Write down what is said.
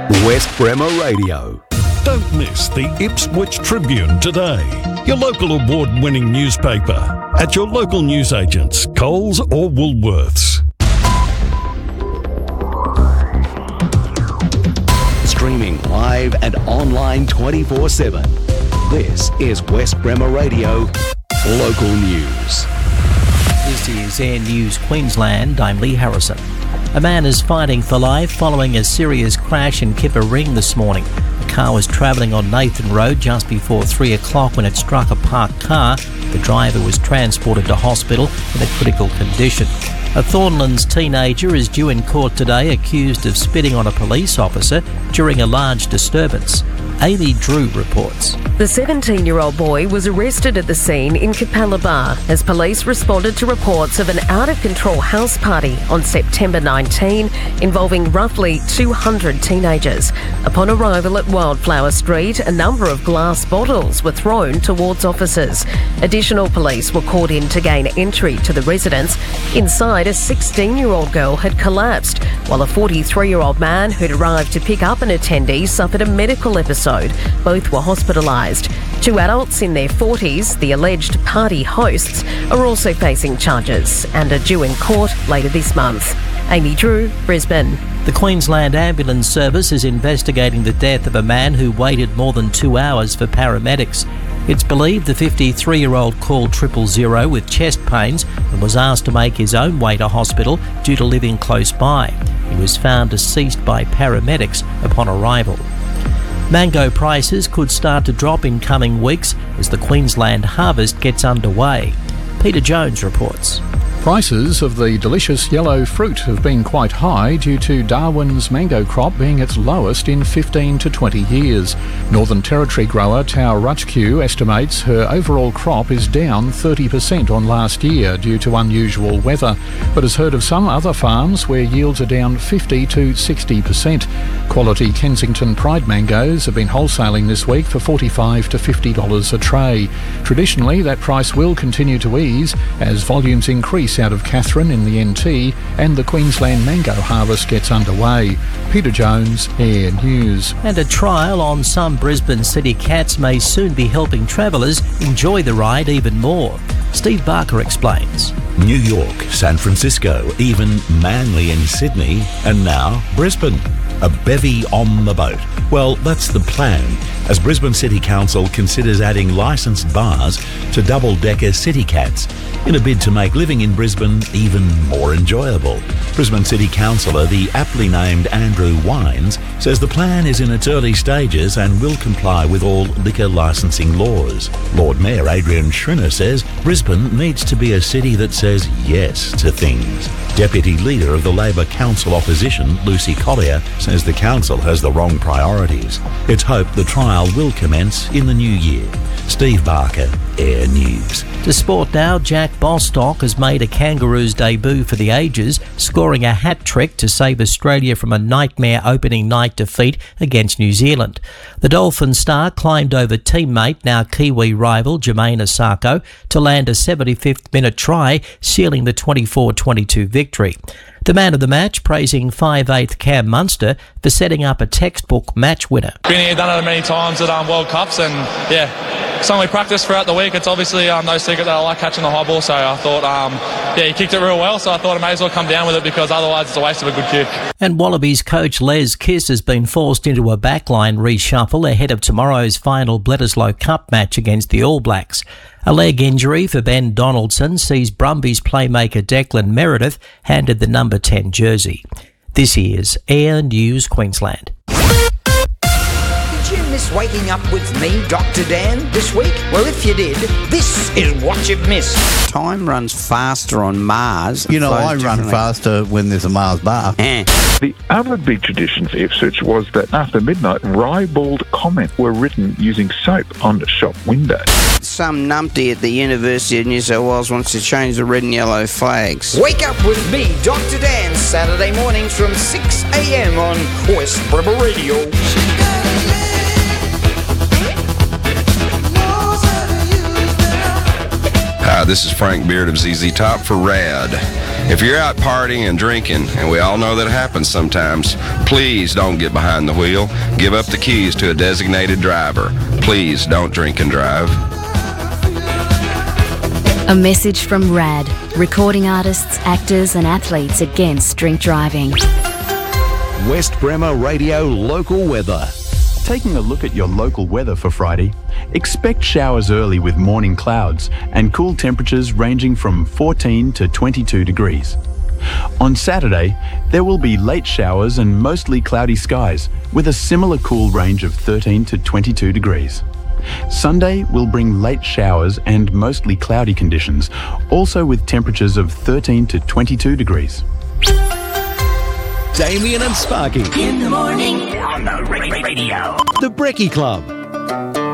West Bremer Radio. Don't miss the Ipswich Tribune today, your local award-winning newspaper, at your local newsagents, Coles or Woolworths. Streaming live and online 24/7. This is West Bremer Radio Local News. This is Air News Queensland. I'm Lee Harrison. A man is fighting for life following a serious crash in Kippa Ring this morning. The car was travelling on Nathan Road just before 3 o'clock when it struck a parked car. The driver was transported to hospital in a critical condition. A Thornlands teenager is due in court today accused of spitting on a police officer during a large disturbance. Amy Drew reports. The 17-year-old boy was arrested at the scene in Capalaba as police responded to reports of an out-of-control house party on September 19 involving roughly 200 teenagers. Upon arrival at Wildflower Street, a number of glass bottles were thrown towards officers. Additional police were called in to gain entry to the residence. Inside, a 16-year-old girl had collapsed, while a 43-year-old man who'd arrived to pick up an attendee suffered a medical episode. Both were hospitalised. Two adults in their 40s, the alleged party hosts, are also facing charges and are due in court later this month. Amy Drew, Brisbane. The Queensland Ambulance Service is investigating the death of a man who waited more than 2 hours for paramedics. It's believed the 53-year-old called 000 with chest pains and was asked to make his own way to hospital due to living close by. He was found deceased by paramedics upon arrival. Mango prices could start to drop in coming weeks as the Queensland harvest gets underway. Peter Jones reports. Prices of the delicious yellow fruit have been quite high due to Darwin's mango crop being its lowest in 15 to 20 years. Northern Territory grower Tau Rutchq estimates her overall crop is down 30% on last year due to unusual weather, but has heard of some other farms where yields are down 50 to 60%. Quality Kensington Pride mangoes have been wholesaling this week for $45 to $50 a tray. Traditionally, that price will continue to ease as volumes increase out of Katherine in the NT and the Queensland mango harvest gets underway. Peter Jones, Air News. And a trial on some Brisbane city cats may soon be helping travellers enjoy the ride even more. Steve Barker explains. New York, San Francisco, even Manly in Sydney, and now Brisbane. A bevy on the boat. Well, that's the plan, as Brisbane City Council considers adding licensed bars to double-decker city cats in a bid to make living in Brisbane even more enjoyable. Brisbane City Councillor, the aptly named Andrew Wines, says the plan is in its early stages and will comply with all liquor licensing laws. Lord Mayor Adrian Schrinner says Brisbane needs to be a city that says yes to things. Deputy Leader of the Labor Council Opposition, Lucy Collier, says the council has the wrong priorities. It's hoped the trial will commence in the new year. Steve Barker, Air News. To sport now, Jack Bostock has made a Kangaroos debut for the ages, scoring a hat-trick to save Australia from a nightmare opening night defeat against New Zealand. The Dolphins star climbed over teammate, now Kiwi rival Jermaine Asako, to land a 75th minute try, sealing the 24-22 victory. The man of the match praising 5'8" Cam Munster for setting up a textbook match winner. Been here, done it many times at World Cups, and something we practice throughout the week. It's obviously no secret that I like catching the high ball, so I thought, he kicked it real well, so I thought I may as well come down with it because otherwise it's a waste of a good kick. And Wallabies coach Les Kiss has been forced into a backline reshuffle ahead of tomorrow's final Bledisloe Cup match against the All Blacks. A leg injury for Ben Donaldson sees Brumbies playmaker Declan Meredith handed the number 10 jersey. This is Air News Queensland. Did you miss waking up with me, Dr. Dan, this week? Well, if you did, this is what you've missed. Time runs faster on Mars. You know, I run faster when there's a Mars bar. The other big tradition for Ipswich was that after midnight, ribald comments were written using soap on shop windows. Some numpty at the University of New South Wales wants to change the red and yellow flags. Wake up with me, Dr. Dan, Saturday mornings from 6 a.m. on West Bremer Radio. Hi, this is Frank Beard of ZZ Top for RAD. If you're out partying and drinking, and we all know that happens sometimes, Please don't get behind the wheel. Give up the keys to a designated driver. Please don't drink and drive. A message from RAD, recording artists, actors and athletes against drink driving. West Bremer Radio local weather. Taking a look at your local weather for Friday, expect showers early with morning clouds and cool temperatures ranging from 14 to 22 degrees. On Saturday, there will be late showers and mostly cloudy skies with a similar cool range of 13 to 22 degrees. Sunday will bring late showers and mostly cloudy conditions, also with temperatures of 13 to 22 degrees. Damien and Sparky. In the morning on the radio. The Brekkie Club.